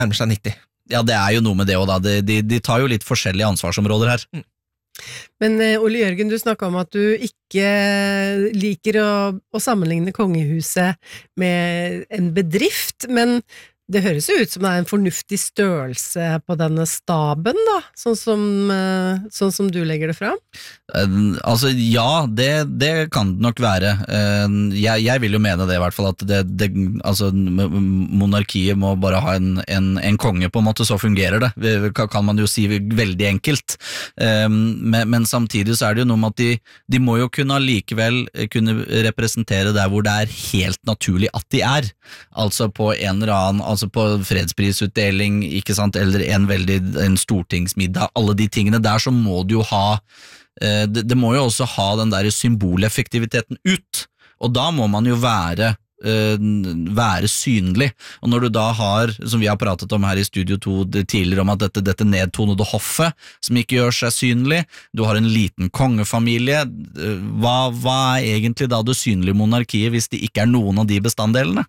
nærmer seg 90. Ja, det jo noe med det også da. De tar jo litt forskjellige ansvarsområder her. Men Ole Jørgen, du snakket om at du ikke liker å sammenligne kongehuset med en bedrift, men det høres jo ut som det en fornuftig størrelse på denne staben da, sånn som du legger det fram. Altså, ja, det kan det nok være. Jeg vil jo mene det i hvert fall, at altså, monarkiet må bare ha en konge på en måte, så fungerer det. Kan man jo si veldig enkelt. Men samtidig så det jo noe med at de må jo likevel kunne representere der hvor det helt naturlig at de altså på en eller annen, altså på fredsprisutdeling, ikke sant, eller en stortingsmiddag, alle de tingene der, så må du jo ha det må jo også ha den der symboleffektiviteten ut, og da må man jo være synlig, og når du da har, som vi har pratet om her i Studio 2 tidligere, om at dette nedtonede hoffet, som ikke gjør seg synlig, du har en liten kongefamilie, hva egentlig da det synlige monarkiet hvis det ikke noen av de bestanddelene?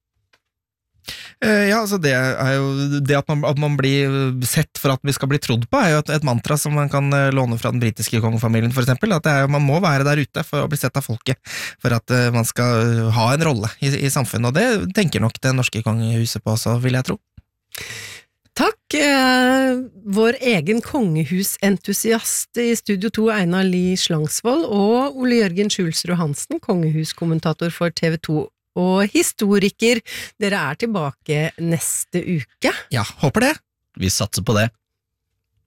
Ja, altså det jo det at man blir sett for at vi skal bli trodd på, jo et mantra som man kan låne fra den britiske kongefamilien for eksempel, at man må være der ute for å bli sett av folket, for at man skal ha en rolle i samfunnet, og det tenker nok det norske kongehuset på også, vil jeg tro. Takk, vår egen kongehusentusiast i Studio 2, Einar Lie Slangsvold, og Ole Jørgen Schulsrud Hansen, kongehuskommentator for TV 2, og historiker. Dere tilbake neste uke. Ja, håper det. Vi satser på det.